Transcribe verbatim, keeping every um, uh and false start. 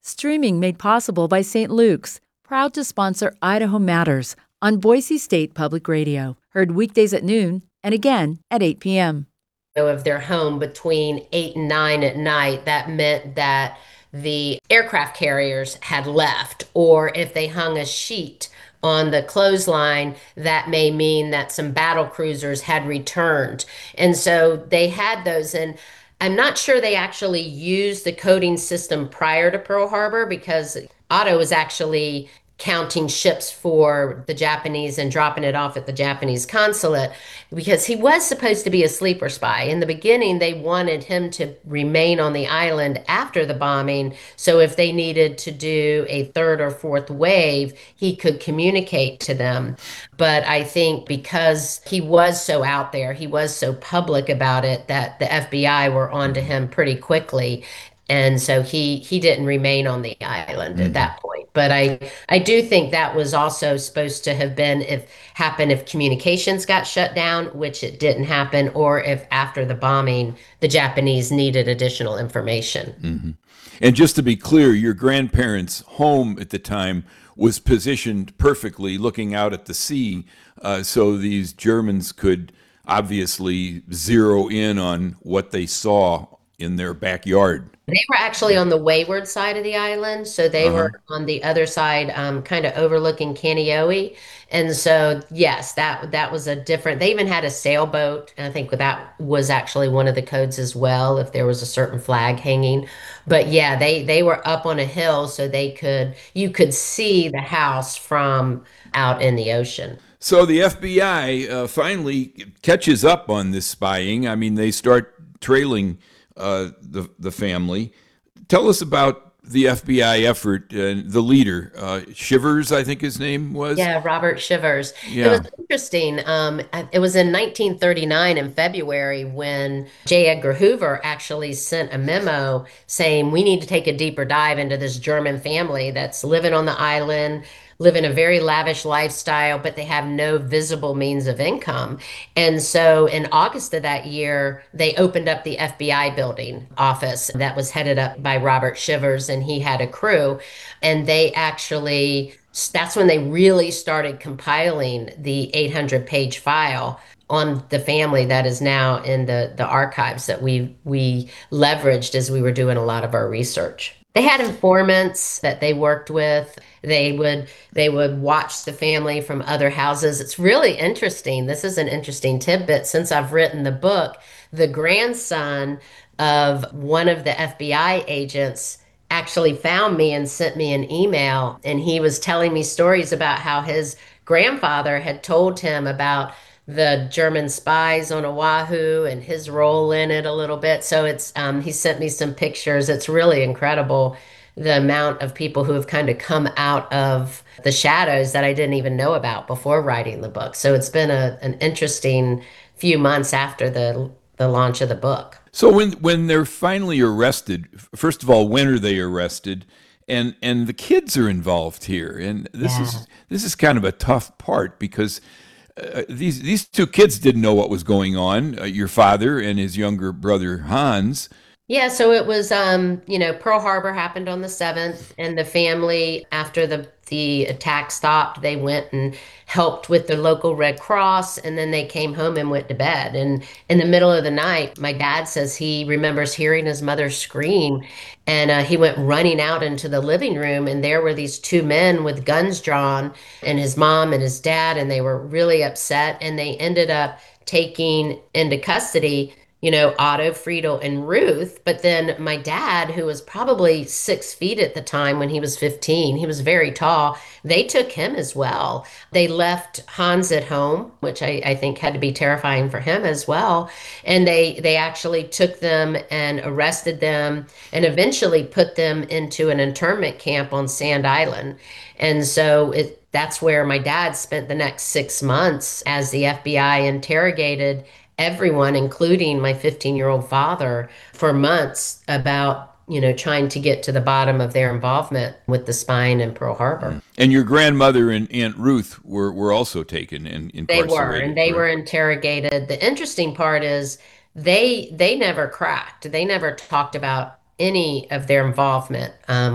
Streaming made possible by Saint Luke's, proud to sponsor Idaho Matters on Boise State Public Radio. Heard weekdays at noon and again at eight p.m. Of their home between eight and nine at night, that meant that the aircraft carriers had left, or if they hung a sheet on the clothesline, that may mean that some battle cruisers had returned. And so they had those. And I'm not sure they actually used the coding system prior to Pearl Harbor, because Otto was actually counting ships for the Japanese and dropping it off at the Japanese consulate, because he was supposed to be a sleeper spy. In the beginning, they wanted him to remain on the island after the bombing, so if they needed to do a third or fourth wave, he could communicate to them. But I think because he was so out there, he was so public about it, that the F B I were onto him pretty quickly. And so he he didn't remain on the island at that point. But I I do think that was also supposed to have been if happen if communications got shut down, which it didn't happen, or if after the bombing the Japanese needed additional information. Mm-hmm. And just to be clear, your grandparents' home at the time was positioned perfectly, looking out at the sea, uh, so these Germans could obviously zero in on what they saw in their backyard. They were actually on the wayward side of the island, so they Uh-huh. were on the other side, um, kind of overlooking Kaneohe. And so, yes, that that was a different. They even had a sailboat, and I think that was actually one of the codes as well, if there was a certain flag hanging. But yeah, they they were up on a hill, so they could you could see the house from out in the ocean. So the F B I uh, finally catches up on this spying. I mean, they start trailing uh, the the family. Tell us about the F B I effort. Uh, the leader, uh, Shivers, I think his name was. Yeah, Robert Shivers. It Yeah. was interesting. Um, it was in nineteen thirty-nine in February when J. Edgar Hoover actually sent a memo saying we need to take a deeper dive into this German family that's living on the island, living a very lavish lifestyle, but they have no visible means of income. And so in August of that year, they opened up the F B I building office that was headed up by Robert Shivers, and he had a crew. And they actually, that's when they really started compiling the eight hundred page file on the family that is now in the, the archives that we we leveraged as we were doing a lot of our research. They had informants that they worked with. They would they would watch the family from other houses. It's really interesting. This is an interesting tidbit. Since I've written the book, the grandson of one of the F B I agents actually found me and sent me an email, and he was telling me stories about how his grandfather had told him about the German spies on Oahu and his role in it a little bit. So it's um, he sent me some pictures. It's really incredible the amount of people who have kind of come out of the shadows that I didn't even know about before writing the book. So it's been a, an interesting few months after the the launch of the book. So when when they're finally arrested, first of all, when are they arrested? And and the kids are involved here, and this Yeah. is this is kind of a tough part because uh, these these two kids didn't know what was going on. Uh, your father and his younger brother Hans. Yeah, so it was, um, you know, Pearl Harbor happened on the seventh, and the family, after the the attack stopped, they went and helped with the local Red Cross, and then they came home and went to bed. And in the middle of the night, my dad says he remembers hearing his mother scream, and uh, he went running out into the living room, and there were these two men with guns drawn, and his mom and his dad, and they were really upset, and they ended up taking into custody, you know, Otto, Friedel, and Ruth. But then my dad, who was probably six feet at the time when he was fifteen, he was very tall, they took him as well. They left Hans at home, which I, I think had to be terrifying for him as well. And they, they actually took them and arrested them and eventually put them into an internment camp on Sand Island. And so it, that's where my dad spent the next six months as the F B I interrogated everyone, including my fifteen-year-old father, for months about, you know, trying to get to the bottom of their involvement with the spine in Pearl Harbor. And your grandmother and Aunt Ruth were, were also taken and They incarcerated. were, and they were correct? interrogated. The interesting part is they they never cracked. They never talked about any of their involvement um,